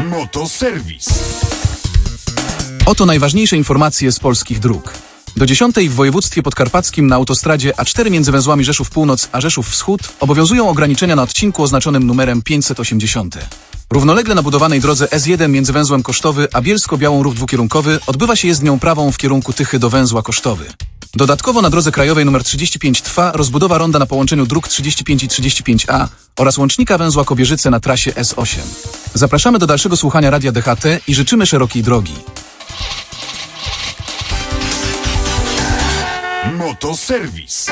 Motoserwis. Oto najważniejsze informacje z polskich dróg. Do 10 w województwie podkarpackim na autostradzie A4 między węzłami Rzeszów Północ a Rzeszów Wschód obowiązują ograniczenia na odcinku oznaczonym numerem 580. Równolegle na budowanej drodze S1 między węzłem Kosztowy a Bielsko-Białą ruch dwukierunkowy odbywa się jezdnią prawą w kierunku Tychy do węzła Kosztowy. Dodatkowo na drodze krajowej nr 35 trwa rozbudowa ronda na połączeniu dróg 35 i 35A oraz łącznika węzła Kobierzyce na trasie S8. Zapraszamy do dalszego słuchania Radia DHT i życzymy szerokiej drogi. Motoserwis.